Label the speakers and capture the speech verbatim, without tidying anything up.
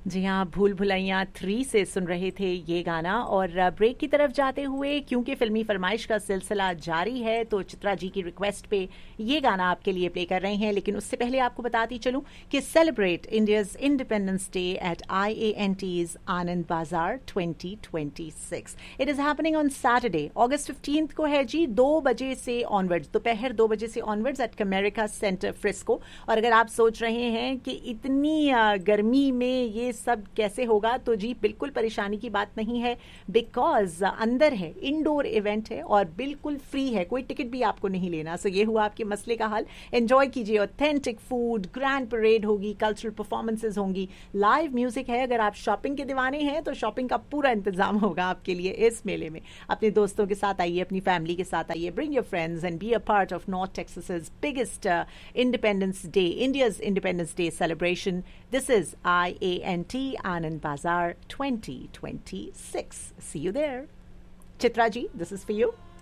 Speaker 1: जी हाँ, भूल भुलैया थ्री से सुन रहे थे ये गाना। और ब्रेक की तरफ जाते हुए, क्योंकि फिल्मी फरमाइश का सिलसिला जारी है, तो चित्रा जी की रिक्वेस्ट पे ये गाना आपके लिए प्ले कर रहे हैं। लेकिन उससे पहले आपको बताती चलूं कि celebrate India's independence day at I A N tease आनंद बाजार twenty twenty six. It is happening on Saturday August fifteenth को है जी, दो बजे से ऑनवर्ड्स, दोपहर दो बजे से ऑनवर्ड्स एट कमेरिका सेंटर फ्रिस्को। और अगर आप सोच रहे हैं कि इतनी अ, गर्मी में ये सब कैसे होगा, तो जी बिल्कुल परेशानी की बात नहीं है, बिकॉज अंदर है, इंडोर इवेंट है और बिल्कुल फ्री है, कोई टिकट भी आपको नहीं लेना। सो ये हुआ आपके मसले का हल। एंजॉय कीजिए, ऑथेंटिक फूड, ग्रैंड परेड होगी, कल्चरल परफॉर्मेंसेज होंगी, लाइव म्यूजिक है। अगर आप शॉपिंग के दीवाने हैं तो शॉपिंग का पूरा इंतजाम होगा आपके लिए इस मेले में। अपने दोस्तों के साथ आइए, अपनी फैमिली के साथ आइए, bring your friends and be a part of north Texas biggest independence day, India's independence day celebration. This is I A N T Anand Bazaar twenty twenty-six. See you there. Chitra ji, this is for you.